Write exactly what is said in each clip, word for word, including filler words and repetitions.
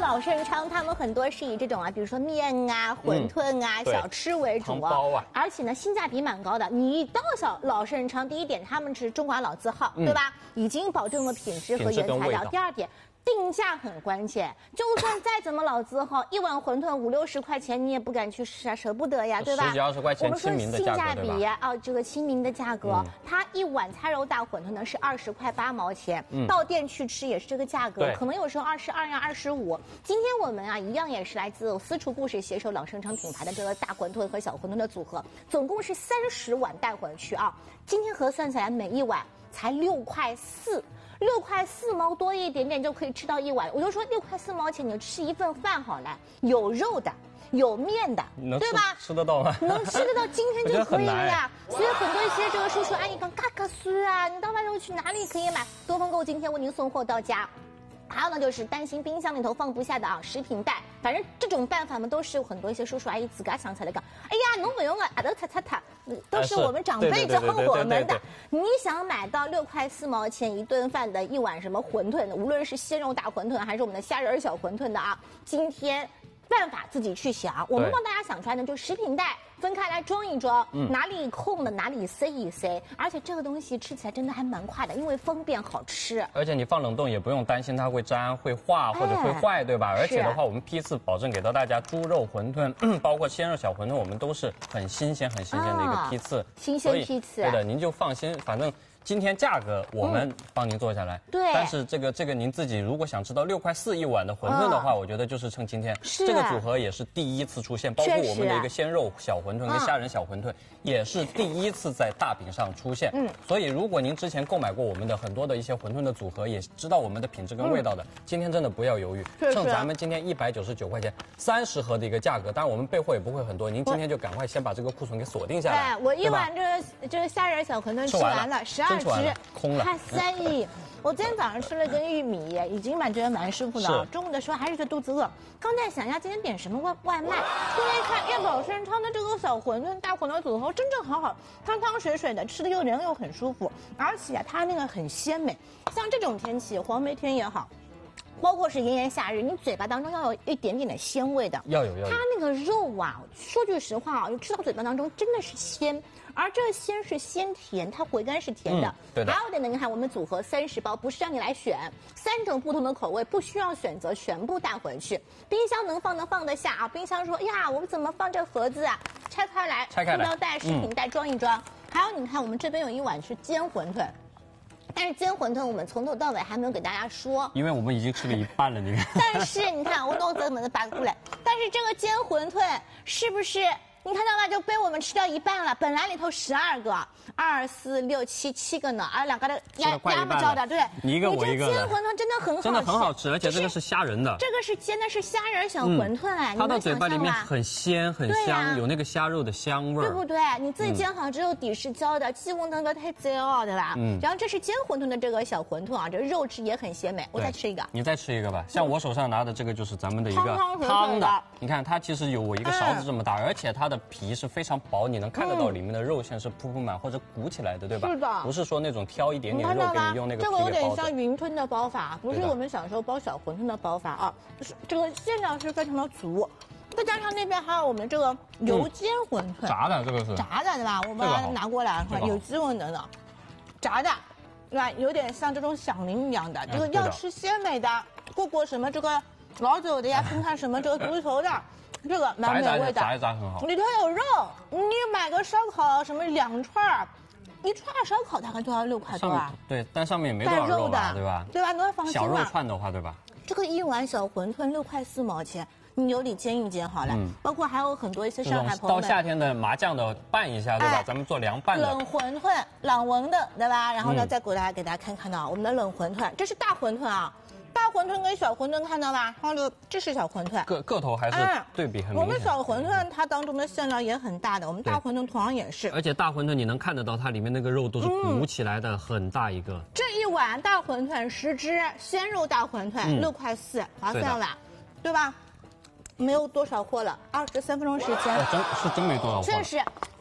老盛昌他们很多是以这种啊，比如说面啊、馄饨啊、 嗯、 小吃为主啊， 包啊， 而且呢性价比蛮高的。你一到小老盛昌，第一点他们是中华老字号，嗯、对吧？已经保证了品质和原材料。第二点。 定价很关键，就算再怎么老字号，一碗馄饨五六十块钱，你也不敢去吃啊，舍不得呀，对吧？ 十几二十块钱， 我们说性价比啊，这个亲民的价格，嗯、它一碗菜肉大馄饨呢是二十块八毛钱，嗯、到店去吃也是这个价格，可能有时候二十二呀、二十五。今天我们啊，一样也是来自私厨故事携手老盛昌品牌的这个大馄饨和小馄饨的组合，总共是三十碗带回去啊。今天核算起来，每一碗才六块四。 六块四毛多一点点就可以吃到一碗，我就说六块四毛钱你就吃一份饭好了，有肉的，有面的，对吧？ 吃得到吗？ 能吃得到，今天就可以了呀。所以很多一些这个叔叔阿姨讲嘎嘎酥啊，你到外头去哪里可以买？多丰购今天为您送货到家。 还有呢，就是担心冰箱里头放不下的啊，食品袋，反正这种办法嘛，都是很多一些叔叔阿姨自个想起来的。哎呀，侬不用啊，阿头擦擦擦，都是我们长辈教我们的。你想买到六块四毛钱一顿饭的一碗什么馄饨，无论是鲜肉大馄饨还是我们的虾仁小馄饨的啊，今天办法自己去想，我们帮大家想出来呢，就食品袋。 分开来装一装，嗯、哪里空的哪里塞一塞，而且这个东西吃起来真的还蛮快的，因为方便好吃。 而且你放冷冻也不用担心它会粘、会化或者会坏，哎、对吧？而且的话，我们批次保证给到大家，猪肉馄饨，包括鲜肉小馄饨，我们都是很新鲜、很新鲜的一个批次，啊、 新鲜批次。 对的，您就放心，反正。 今天价格我们帮您做下来，嗯、 对。 但是这个这个您自己如果想知道六块四一碗的馄饨的话，嗯、我觉得就是趁今天这个组合也是第一次出现，包括我们的一个鲜肉小馄饨跟虾仁小馄饨、嗯、也是第一次在大饼上出现。嗯。所以如果您之前购买过我们的很多的一些馄饨的组合，也知道我们的品质跟味道的，嗯、今天真的不要犹豫，趁咱们今天一百九十九块钱三十盒的一个价格，当然我们备货也不会很多，您今天就赶快先把这个库存给锁定下来。 对，我一碗这个这个虾仁小馄饨吃完了，十二只。 空了， 看三亿。我今天早上吃了根玉米，已经蛮觉得蛮舒服的。中午的时候还是觉得肚子饿，刚在想一下今天点什么外外卖。后来看燕宝盛昌的这个小馄饨、大馄饨组合，真正好好，汤汤水水的，吃的又人又很舒服，而且它那个很鲜美。像这种天气，黄梅天也好。 包括是炎炎夏日，你嘴巴当中要有一点点的鲜味的， 要有要有。 它那个肉啊，说句实话啊，就吃到嘴巴当中真的是鲜，而这个鲜是鲜甜，它回甘是甜的。嗯、对的。还有一点呢，你看我们组合三十包，不是让你来选三种不同的口味，不需要选择，全部带回去。冰箱能放能放得下啊！冰箱说呀，我们怎么放这盒子啊？拆开来， 拆开来， 塑料袋、食品袋装一装。嗯、还有你看，我们这边有一碗是煎馄饨。 但是煎馄饨我们从头到尾还没有给大家说， 因为我们已经吃了一半了，你看。 但是你看，我都怎么的拔过来？但是这个煎馄饨是不是你看到吧？就被我们吃掉一半了。本来里头十二个，二四六七七个呢，而两个的压压不着的，对。 你一个我一个。 煎馄饨真的很好吃， 真的很好吃，而且这个是虾仁的。 这个是煎的是虾仁小馄饨哎， 它到嘴巴里面很鲜很香，有那个虾肉的香味儿， 对不对？你自己煎好之后底是焦的，气温能不要太糟哦，对吧？嗯。然后这是煎馄饨的这个小馄饨啊，这肉质也很鲜美。我再吃一个。 你再吃一个吧，像我手上拿的这个就是咱们的一个汤的，你看它其实有我一个勺子这么大，而且它的皮是非常。 薄，你能看得到里面的肉馅是铺铺满或者鼓起来的，对吧？ 是的， 不是说那种挑一点点肉给你用那个皮给包的。 这个有点像云吞的包法，不是我们小时候包小馄饨的包法啊。就是这个馅料是非常的足，再加上那边还有我们这个油煎馄饨， 炸的这个是炸的对吧？我把它拿过来，看有鸡味的呢，炸的，对吧？有点像这种响铃一样的。这个要吃鲜美的，过过什么这个老酒的呀，看看什么这个足球的。 这个蛮美味的， 炸一炸很好。 里头有肉，你买个烧烤什么两串，一串烧烤大概都要六块多啊。 对，但上面也没多少肉吧，对吧？ 对吧？能放心小肉串的话，对吧？ 这个一碗小馄饨六块四毛钱，你油里煎一煎好了。嗯。包括还有很多一些上海朋友们， 到夏天的麻酱的拌一下，对吧？咱们做凉拌的。 冷馄饨，冷文的，对吧？然后呢，再给大家给大家看看到我们的冷馄饨，这是大馄饨啊。 大馄饨跟小馄饨看到吧？然后这是小馄饨， 个个头还是对比很明显。 我们小馄饨它当中的馅料也很大的，我们大馄饨同样也是。 而且大馄饨你能看得到它里面那个肉都是鼓起来的，很大一个。 这一碗大馄饨十只鲜肉大馄饨六块四，划算吧？对吧？没有多少货了，二十三分钟时间。 真是真没多少货。 确实，赶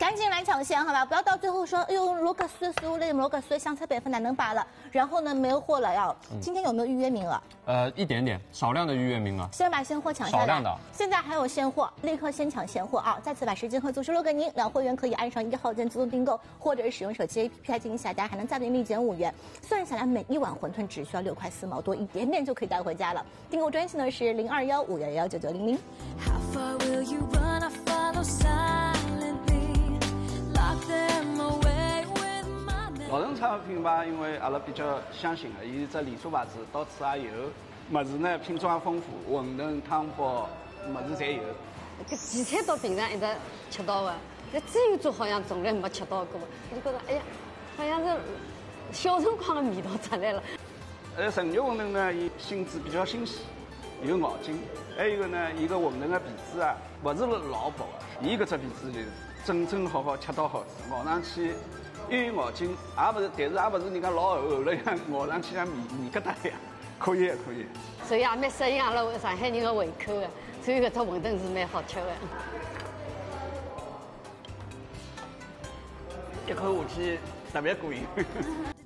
赶紧来抢先，好吧？不要到最后说，哎呦，罗格斯十五类罗格斯香菜百分哪能拔了？然后呢，没有货了要。今天有没有预约名额？ 呃，一点点，少量的预约名额。 先把现货抢下来。 少量的。 现在还有现货，立刻先抢现货啊！再次把时间和组织留给您，两会员可以按上一号键自动订购，或者是使用手机 A P P 来进行下单，还能再给立减五元。算下来，每一碗馄饨只需要六块四毛多，一点点就可以带回家了。订购专线呢是零二幺五幺幺九九零零。 老人产品吧，因为阿拉比较相信的，伊只连锁牌子到处也有，物事呢品种也丰富，馄饨、汤包，物事侪有。 搿几餐到平常一直吃到的，搿这一桌好像从来没吃到过，我就觉得哎呀，好像是小辰光的味道出来了。 呃，成肉馄饨呢，伊性质比较新鲜，有咬劲，还有一个呢，伊个馄饨的皮子啊，勿是老薄的，伊搿只皮子就是正正好好、恰到好处，咬上去。又有咬劲，也不是，但是也不是人家老厚厚了样，咬上去像面面疙瘩一样，可以可以。 所以也蛮适应阿拉上海人的胃口的，所以搿只馄饨是蛮好吃的。 一口下去特别过瘾。